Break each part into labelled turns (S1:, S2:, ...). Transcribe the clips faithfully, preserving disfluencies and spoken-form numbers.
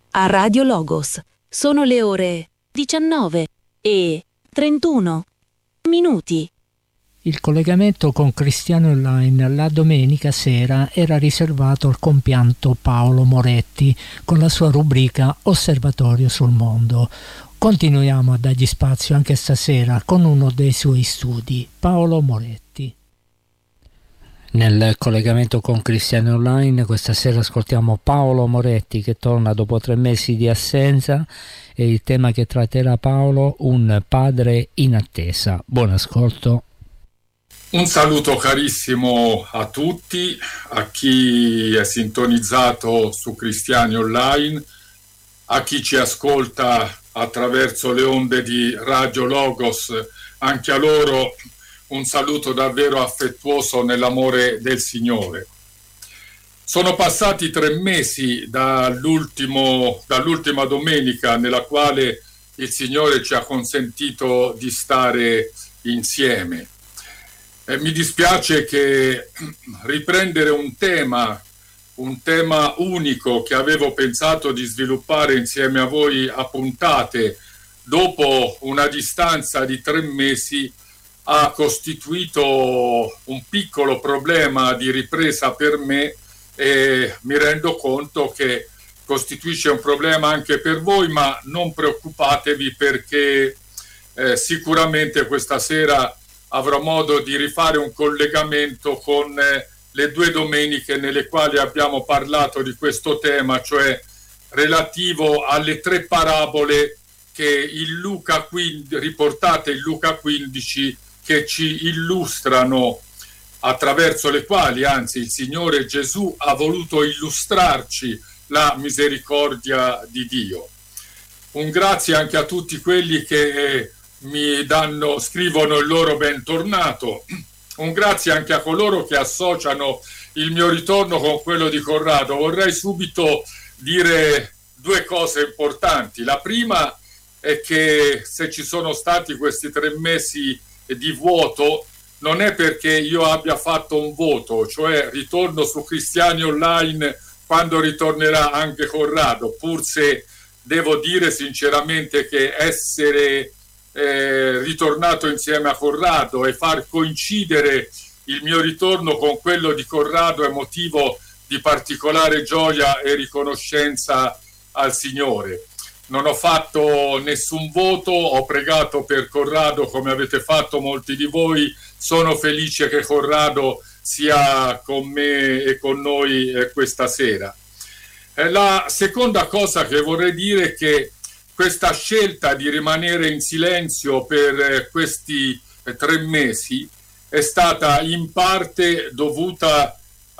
S1: a Radio Logos. Sono le ore diciannove e trentuno minuti.
S2: Il collegamento con Cristiani Online la domenica sera era riservato al compianto Paolo Moretti con la sua rubrica Osservatorio sul mondo. Continuiamo a dargli spazio anche stasera con uno dei suoi studi, Paolo Moretti. Nel collegamento con Cristiani Online questa sera ascoltiamo Paolo Moretti che torna dopo tre mesi di assenza e il tema che tratterà Paolo, un padre in attesa. Buon ascolto.
S3: Un saluto carissimo a tutti, a chi è sintonizzato su Cristiani Online, a chi ci ascolta attraverso le onde di Radio Logos, anche a loro un saluto davvero affettuoso nell'amore del Signore. Sono passati tre mesi dall'ultimo, dall'ultima domenica nella quale il Signore ci ha consentito di stare insieme. E mi dispiace che riprendere un tema, un tema unico che avevo pensato di sviluppare insieme a voi a puntate, dopo una distanza di tre mesi, ha costituito un piccolo problema di ripresa per me e mi rendo conto che costituisce un problema anche per voi, ma non preoccupatevi perché eh, sicuramente questa sera avrò modo di rifare un collegamento con eh, le due domeniche nelle quali abbiamo parlato di questo tema, cioè relativo alle tre parabole che in Luca quindici, riportate in Luca quindici, che ci illustrano, attraverso le quali anzi il Signore Gesù ha voluto illustrarci la misericordia di Dio. Un grazie anche a tutti quelli che mi danno, scrivono il loro bentornato. Un grazie anche a coloro che associano il mio ritorno con quello di Corrado. Vorrei subito dire due cose importanti. La prima è che se ci sono stati questi tre mesi di vuoto non è perché io abbia fatto un voto, cioè ritorno su Cristiani Online quando ritornerà anche Corrado, pur se devo dire sinceramente che essere eh, ritornato insieme a Corrado e far coincidere il mio ritorno con quello di Corrado è motivo di particolare gioia e riconoscenza al Signore. Non ho fatto nessun voto, ho pregato per Corrado come avete fatto molti di voi, sono felice che Corrado sia con me e con noi eh, questa sera. Eh, la seconda cosa che vorrei dire è che questa scelta di rimanere in silenzio per eh, questi eh, tre mesi è stata in parte dovuta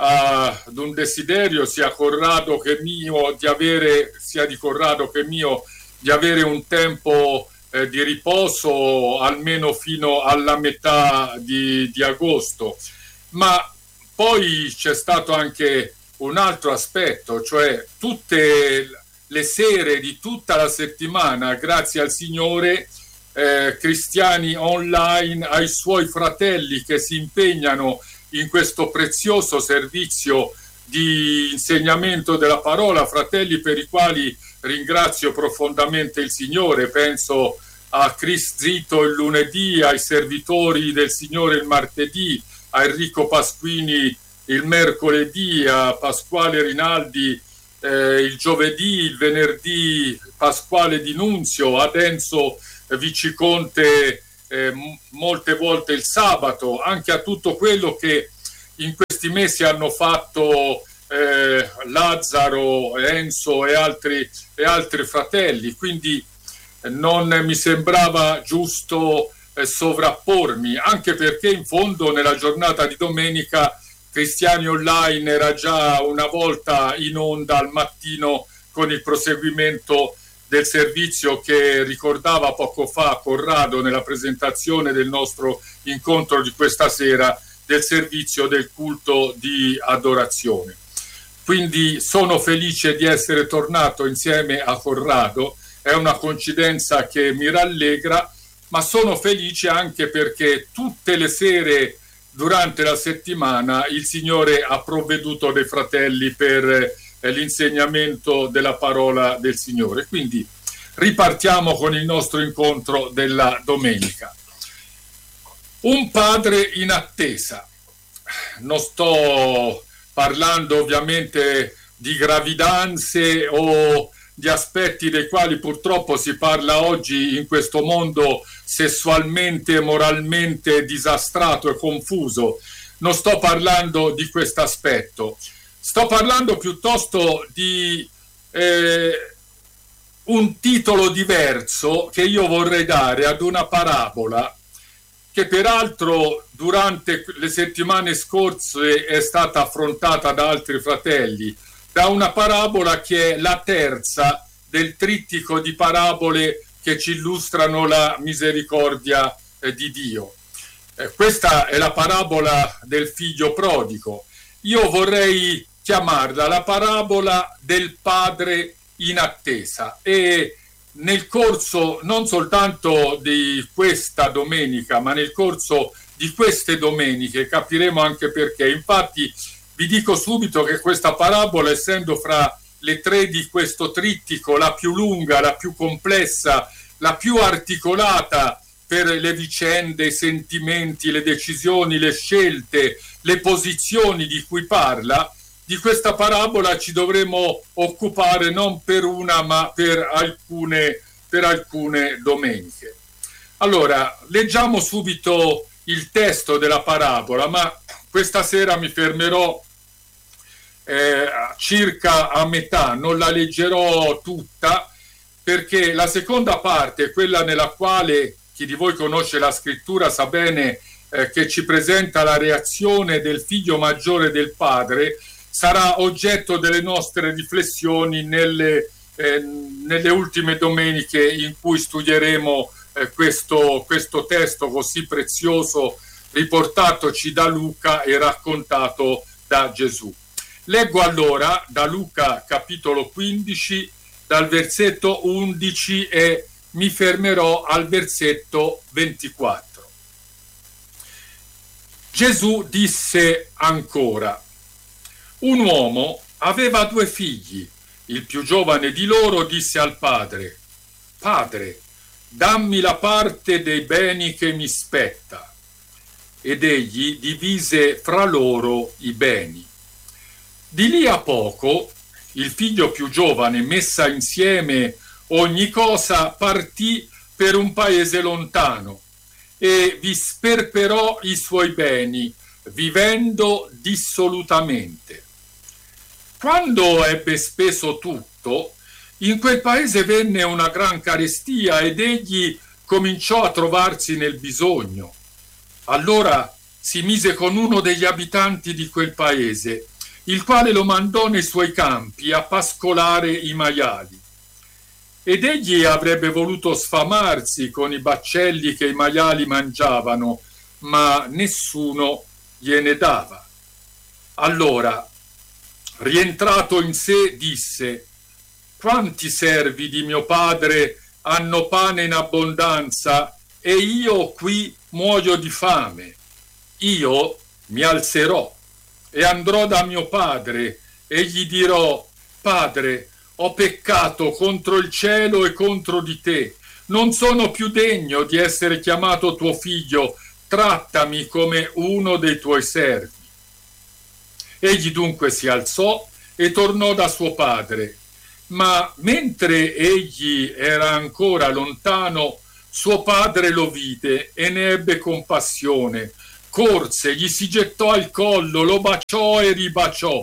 S3: ad un desiderio sia Corrado che mio di avere sia di Corrado che mio di avere un tempo eh, di riposo almeno fino alla metà di, di agosto, ma poi c'è stato anche un altro aspetto, cioè tutte le sere di tutta la settimana, grazie al Signore, eh, Cristiani Online ai suoi fratelli che si impegnano in questo prezioso servizio di insegnamento della parola, fratelli per i quali ringrazio profondamente il Signore. Penso a Chris Zito il lunedì, ai servitori del Signore il martedì, a Enrico Pasquini il mercoledì, a Pasquale Rinaldi eh, il giovedì, il venerdì Pasquale Di Nunzio, ad Enzo Viciconte Eh, molte volte il sabato, anche a tutto quello che in questi mesi hanno fatto eh, Lazzaro, Enzo e altri, e altri fratelli, quindi eh, non mi sembrava giusto eh, sovrappormi, anche perché in fondo nella giornata di domenica Cristiani Online era già una volta in onda al mattino con il proseguimento del servizio che ricordava poco fa Corrado nella presentazione del nostro incontro di questa sera, del servizio del culto di adorazione. Quindi sono felice di essere tornato insieme a Corrado, è una coincidenza che mi rallegra, ma sono felice anche perché tutte le sere durante la settimana il Signore ha provveduto dei fratelli per eh, l'insegnamento della parola del Signore. Quindi ripartiamo con il nostro incontro della domenica. Un padre in attesa. Non sto parlando ovviamente di gravidanze o di aspetti dei quali purtroppo si parla oggi in questo mondo sessualmente e moralmente disastrato e confuso. Non sto parlando di questo aspetto, sto parlando piuttosto di eh, un titolo diverso che io vorrei dare ad una parabola che peraltro durante le settimane scorse è stata affrontata da altri fratelli, da una parabola che è la terza del trittico di parabole che ci illustrano la misericordia eh, di Dio. Eh, questa è la parabola del figlio prodigo. Io vorrei chiamarla la parabola del padre in attesa, e nel corso non soltanto di questa domenica, ma nel corso di queste domeniche capiremo anche perché. Infatti vi dico subito che questa parabola, essendo fra le tre di questo trittico la più lunga, la più complessa, la più articolata per le vicende, i sentimenti, le decisioni, le scelte, le posizioni di cui parla, di questa parabola ci dovremo occupare non per una ma per alcune, per alcune domeniche. Allora, leggiamo subito il testo della parabola, ma questa sera mi fermerò eh, circa a metà, non la leggerò tutta, perché la seconda parte, quella nella quale chi di voi conosce la scrittura sa bene eh, che ci presenta la reazione del figlio maggiore del padre, sarà oggetto delle nostre riflessioni nelle, eh, nelle ultime domeniche in cui studieremo eh, questo, questo testo così prezioso riportatoci da Luca e raccontato da Gesù. Leggo allora da Luca capitolo quindici, dal versetto undici, e mi fermerò al versetto ventiquattro. Gesù disse ancora: un uomo aveva due figli. Il più giovane di loro disse al padre: Padre, dammi la parte dei beni che mi spetta. Ed egli divise fra loro i beni. Di lì a poco il figlio più giovane, messa insieme ogni cosa, partì per un paese lontano e vi sperperò i suoi beni, vivendo dissolutamente. Quando ebbe speso tutto, in quel paese venne una gran carestia ed egli cominciò a trovarsi nel bisogno. Allora si mise con uno degli abitanti di quel paese, il quale lo mandò nei suoi campi a pascolare i maiali. Ed egli avrebbe voluto sfamarsi con i baccelli che i maiali mangiavano, ma nessuno gliene dava. Allora, rientrato in sé, disse: quanti servi di mio padre hanno pane in abbondanza e io qui muoio di fame. Io mi alzerò e andrò da mio padre e gli dirò: Padre, ho peccato contro il cielo e contro di te, non sono più degno di essere chiamato tuo figlio, trattami come uno dei tuoi servi. Egli dunque si alzò e tornò da suo padre, ma mentre egli era ancora lontano, suo padre lo vide e ne ebbe compassione. Corse, gli si gettò al collo, lo baciò e ribaciò.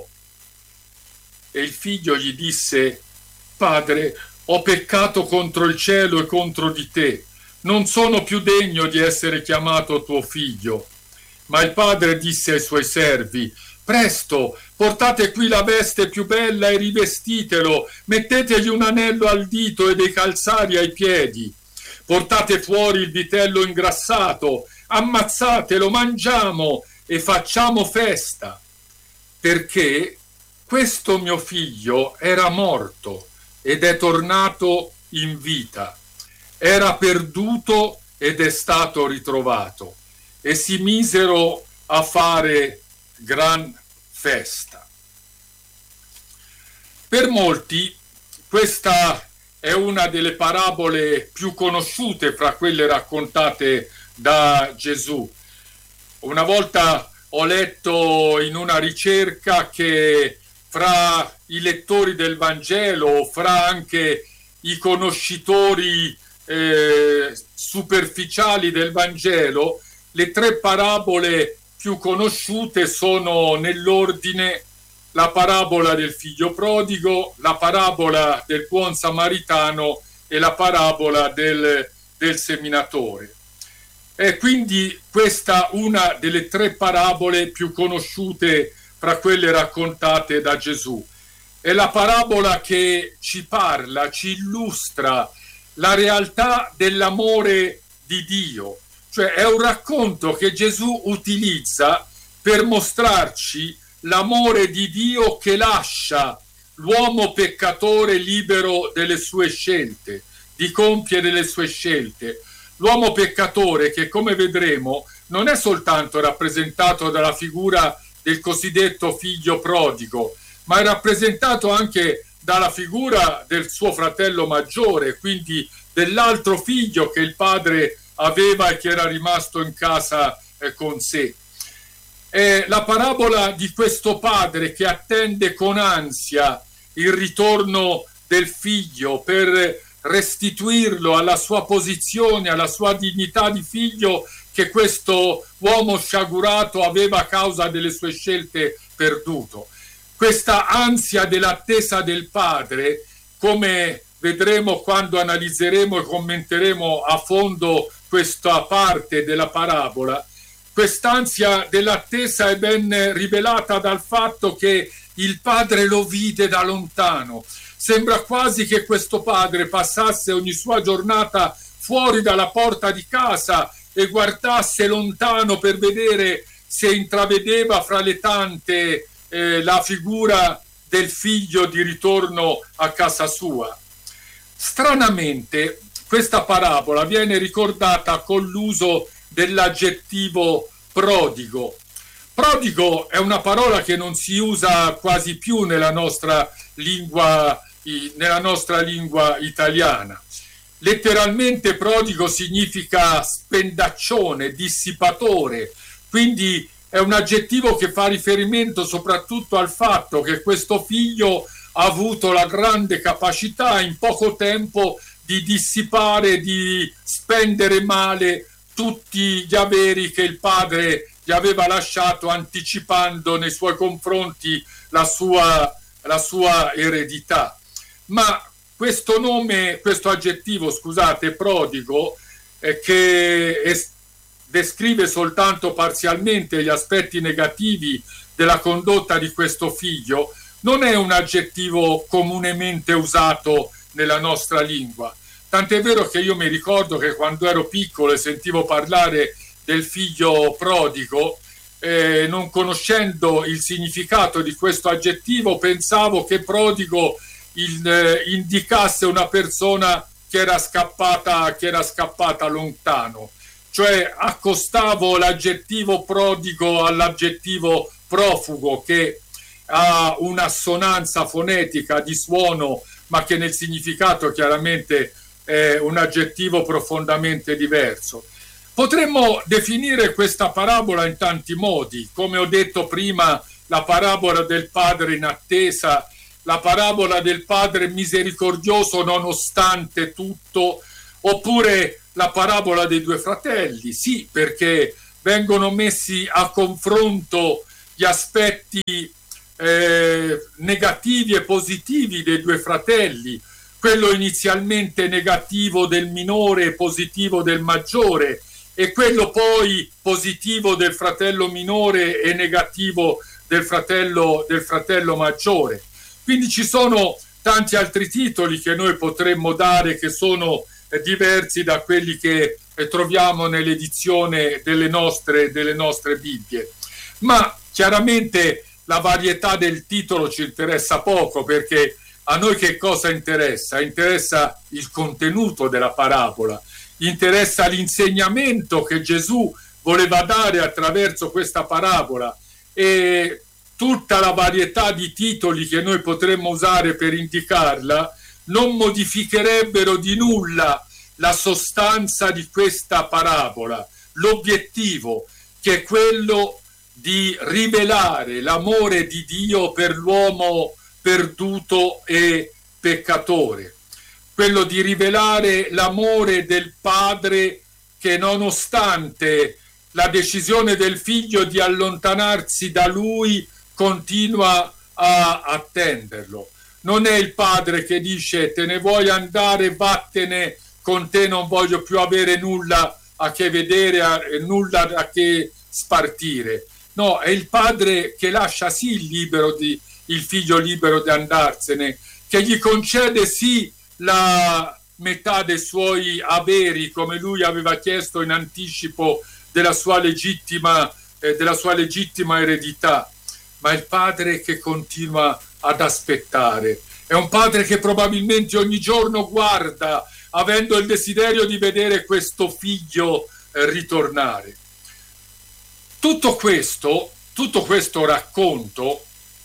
S3: E il figlio gli disse: Padre, ho peccato contro il cielo e contro di te, non sono più degno di essere chiamato tuo figlio. Ma il padre disse ai suoi servi: Presto, portate qui la veste più bella e rivestitelo, mettetegli un anello al dito e dei calzari ai piedi. Portate fuori il vitello ingrassato, ammazzatelo, mangiamo e facciamo festa, perché questo mio figlio era morto ed è tornato in vita, era perduto ed è stato ritrovato, e si misero a fare gran festa. Per molti questa è una delle parabole più conosciute fra quelle raccontate da Gesù. Una volta ho letto in una ricerca che fra i lettori del Vangelo, fra anche i conoscitori eh, superficiali del Vangelo, le tre parabole più conosciute sono nell'ordine la parabola del figlio prodigo, la parabola del buon samaritano e la parabola del, del seminatore. E quindi questa è una delle tre parabole più conosciute fra quelle raccontate da Gesù. È la parabola che ci parla, ci illustra la realtà dell'amore di Dio. Cioè è un racconto che Gesù utilizza per mostrarci l'amore di Dio che lascia l'uomo peccatore libero delle sue scelte, di compiere le sue scelte. L'uomo peccatore che, come vedremo, non è soltanto rappresentato dalla figura del cosiddetto figlio prodigo, ma è rappresentato anche dalla figura del suo fratello maggiore, quindi dell'altro figlio che il padre aveva e che era rimasto in casa eh, con sé. È la parabola di questo padre che attende con ansia il ritorno del figlio per restituirlo alla sua posizione, alla sua dignità di figlio che questo uomo sciagurato aveva a causa delle sue scelte perduto. Questa ansia dell'attesa del padre, come vedremo quando analizzeremo e commenteremo a fondo questa parte della parabola, quest'ansia dell'attesa è ben rivelata dal fatto che il padre lo vide da lontano. Sembra quasi che questo padre passasse ogni sua giornata fuori dalla porta di casa e guardasse lontano per vedere se intravedeva fra le tante eh, la figura del figlio di ritorno a casa sua. Stranamente, questa parabola viene ricordata con l'uso dell'aggettivo prodigo. Prodigo è una parola che non si usa quasi più nella nostra lingua, nella nostra lingua italiana. Letteralmente prodigo significa spendaccione, dissipatore, quindi è un aggettivo che fa riferimento soprattutto al fatto che questo figlio ha avuto la grande capacità in poco tempo di dissipare, di spendere male tutti gli averi che il padre gli aveva lasciato, anticipando nei suoi confronti la sua, la sua eredità. Ma questo nome, questo aggettivo, scusate, prodigo, eh, che es- descrive soltanto parzialmente gli aspetti negativi della condotta di questo figlio, non è un aggettivo comunemente usato nella nostra lingua. Tant'è vero che io mi ricordo che quando ero piccolo e sentivo parlare del figlio prodigo, eh, non conoscendo il significato di questo aggettivo, pensavo che prodigo il, eh, indicasse una persona che era scappata, che era scappata lontano. Cioè accostavo l'aggettivo prodigo all'aggettivo profugo, che ha un'assonanza fonetica di suono, ma che nel significato chiaramente è un aggettivo profondamente diverso. Potremmo definire questa parabola in tanti modi, come ho detto prima, la parabola del padre in attesa, la parabola del padre misericordioso nonostante tutto, oppure la parabola dei due fratelli. Sì, perché vengono messi a confronto gli aspetti eh, negativi e positivi dei due fratelli, quello inizialmente negativo del minore e positivo del maggiore, e quello poi positivo del fratello minore e negativo del fratello, del fratello maggiore. Quindi ci sono tanti altri titoli che noi potremmo dare che sono eh, diversi da quelli che eh, troviamo nell'edizione delle nostre, delle nostre Bibbie. Ma chiaramente la varietà del titolo ci interessa poco, perché a noi che cosa interessa? Interessa il contenuto della parabola, interessa l'insegnamento che Gesù voleva dare attraverso questa parabola, e tutta la varietà di titoli che noi potremmo usare per indicarla non modificherebbero di nulla la sostanza di questa parabola, l'obiettivo che è quello di rivelare l'amore di Dio per l'uomo perduto e peccatore, quello di rivelare l'amore del Padre che, nonostante la decisione del figlio di allontanarsi da lui, continua a attenderlo. Non è il padre che dice: te ne vuoi andare, vattene, con te non voglio più avere nulla a che vedere, a, nulla a che spartire. No, è il padre che lascia sì il, libero di, il figlio libero di andarsene, che gli concede sì la metà dei suoi averi, come lui aveva chiesto in anticipo della sua legittima, eh, della sua legittima eredità, ma è il padre che continua ad aspettare. È un padre che probabilmente ogni giorno guarda, avendo il desiderio di vedere questo figlio eh, ritornare. Tutto questo, tutto questo racconto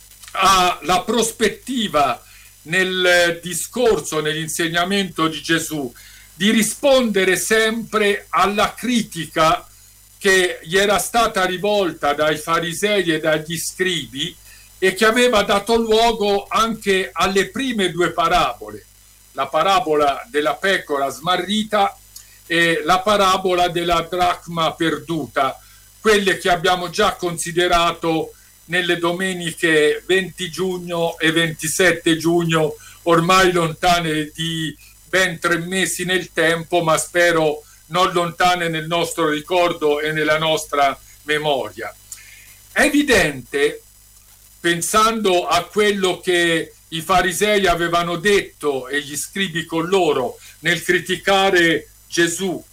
S3: ha la prospettiva nel discorso, nell'insegnamento di Gesù, di rispondere sempre alla critica che gli era stata rivolta dai farisei e dagli scribi e che aveva dato luogo anche alle prime due parabole, la parabola della pecora smarrita e la parabola della dracma perduta, quelle che abbiamo già considerato nelle domeniche venti giugno e ventisette giugno, ormai lontane di ben tre mesi nel tempo, ma spero non lontane nel nostro ricordo e nella nostra memoria. È evidente, pensando a quello che i farisei avevano detto e gli scribi con loro nel criticare Gesù,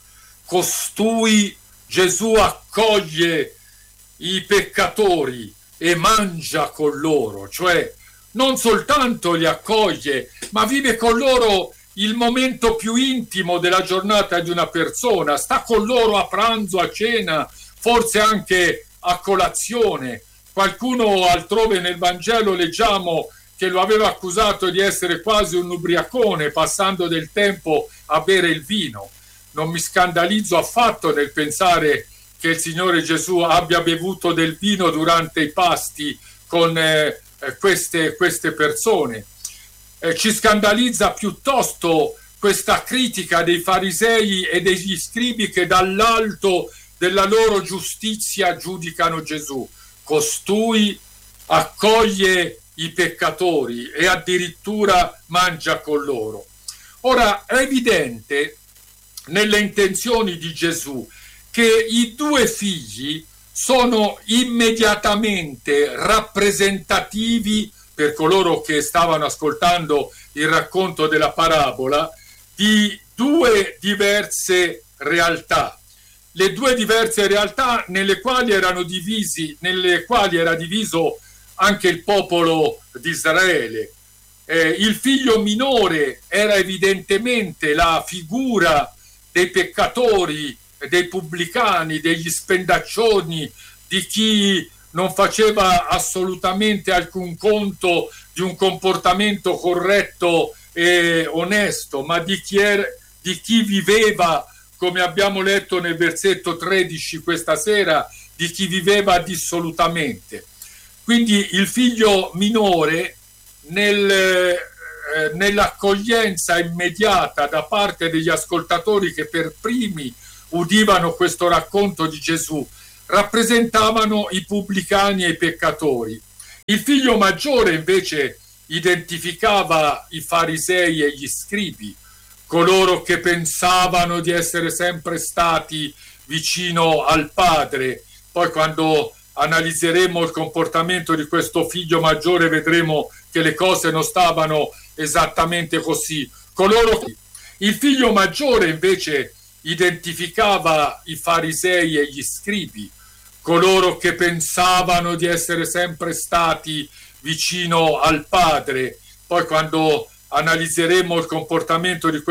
S3: costui Gesù accoglie i peccatori e mangia con loro, cioè non soltanto li accoglie, ma vive con loro il momento più intimo della giornata di una persona, sta con loro a pranzo, a cena, forse anche a colazione. Qualcuno altrove nel Vangelo leggiamo che lo aveva accusato di essere quasi un ubriacone, passando del tempo a bere il vino. Non mi scandalizzo affatto nel pensare che il Signore Gesù abbia bevuto del vino durante i pasti con eh, queste, queste persone. Eh, ci scandalizza piuttosto questa critica dei farisei e degli scribi che dall'alto della loro giustizia giudicano Gesù. Costui accoglie i peccatori e addirittura mangia con loro. Ora, è evidente nelle intenzioni di Gesù che i due figli sono immediatamente rappresentativi, per coloro che stavano ascoltando il racconto della parabola, di due diverse realtà. Le due diverse realtà nelle quali erano divisi, nelle quali era diviso anche il popolo di Israele. Eh, il figlio minore era evidentemente la figura dei peccatori, dei pubblicani, degli spendaccioni, di chi non faceva assolutamente alcun conto di un comportamento corretto e onesto, ma di chi, era, di chi viveva, come abbiamo letto nel versetto tredici questa sera, di chi viveva dissolutamente. Quindi il figlio minore, nel, eh, nell'accoglienza immediata da parte degli ascoltatori che per primi udivano questo racconto di Gesù, rappresentavano i pubblicani e i peccatori. Il figlio maggiore invece identificava i farisei e gli scribi, coloro che pensavano di essere sempre stati vicino al padre. Poi quando analizzeremo il comportamento di questo figlio maggiore vedremo che le cose non stavano esattamente così. Coloro che... Il figlio maggiore invece identificava i farisei e gli scribi, coloro che pensavano di essere sempre stati vicino al padre. Poi quando analizzeremo il comportamento di